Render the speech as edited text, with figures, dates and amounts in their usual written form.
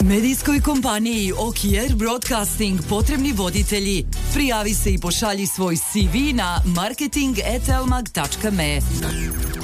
Medijskoj kompaniji OKR Broadcasting potrebni voditelji. Prijavi se i pošalji svoj CV na marketing@elmag.me.